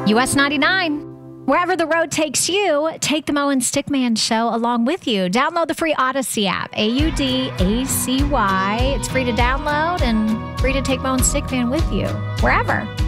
US 99. Wherever the road takes you, take the Mo and Stickman show along with you. Download the free Odyssey app, AUDACY. It's free to download and free to take Mo and Stickman with you, wherever.